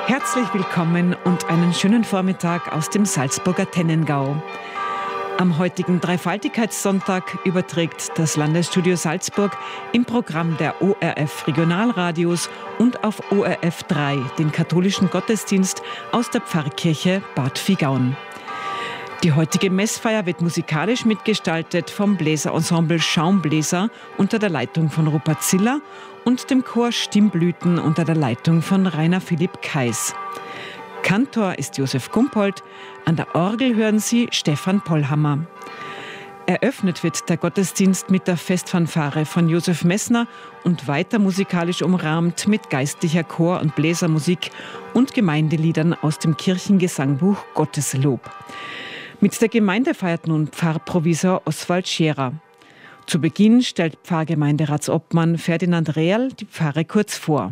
Herzlich willkommen und einen schönen Vormittag aus dem Salzburger Tennengau. Am heutigen Dreifaltigkeitssonntag überträgt das Landesstudio Salzburg im Programm der ORF Regionalradios und auf ORF 3 den katholischen Gottesdienst aus der Pfarrkirche Bad Vigaun. Die heutige Messfeier wird musikalisch mitgestaltet vom Bläserensemble Schaumbläser unter der Leitung von Rupert Ziller und dem Chor Stimmblüten unter der Leitung von Rainer Philipp Kais. Kantor ist Josef Gumpold, an der Orgel hören Sie Stefan Pollhammer. Eröffnet wird der Gottesdienst mit der Festfanfare von Josef Messner und weiter musikalisch umrahmt mit geistlicher Chor- und Bläsermusik und Gemeindeliedern aus dem Kirchengesangbuch Gotteslob. Mit der Gemeinde feiert nun Pfarrprovisor Oswald Scherer. Zu Beginn stellt Pfarrgemeinderatsobmann Ferdinand Rehrl die Pfarre kurz vor.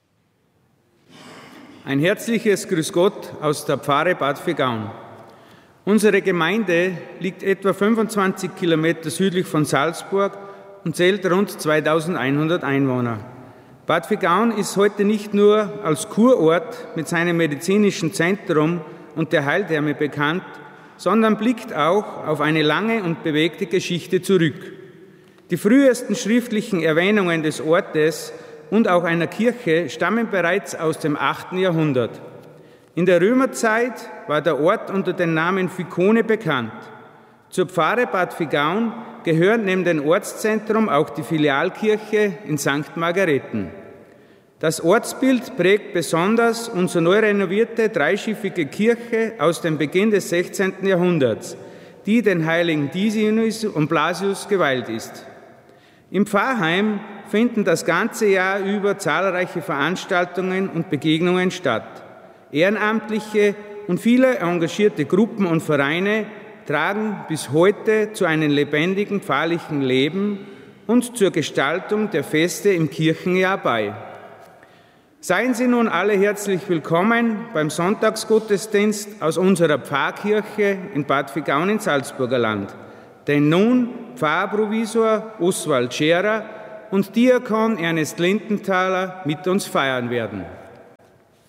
Ein herzliches Grüß Gott aus der Pfarre Bad Vigaun. Unsere Gemeinde liegt etwa 25 Kilometer südlich von Salzburg und zählt rund 2100 Einwohner. Bad Vigaun ist heute nicht nur als Kurort mit seinem medizinischen Zentrum und der Heiltherme bekannt, sondern blickt auch auf eine lange und bewegte Geschichte zurück. Die frühesten schriftlichen Erwähnungen des Ortes und auch einer Kirche stammen bereits aus dem 8. Jahrhundert. In der Römerzeit war der Ort unter dem Namen Vicone bekannt. Zur Pfarre Bad Vigaun gehört neben dem Ortszentrum auch die Filialkirche in St. Margareten. Das Ortsbild prägt besonders unsere neu renovierte dreischiffige Kirche aus dem Beginn des 16. Jahrhunderts, die den heiligen Disius und Blasius geweiht ist. Im Pfarrheim finden das ganze Jahr über zahlreiche Veranstaltungen und Begegnungen statt. Ehrenamtliche und viele engagierte Gruppen und Vereine tragen bis heute zu einem lebendigen pfarrlichen Leben und zur Gestaltung der Feste im Kirchenjahr bei. Seien Sie nun alle herzlich willkommen beim Sonntagsgottesdienst aus unserer Pfarrkirche in Bad Vigaun im Salzburger Land, den nun Pfarrprovisor Oswald Scherer und Diakon Ernest Lindenthaler mit uns feiern werden.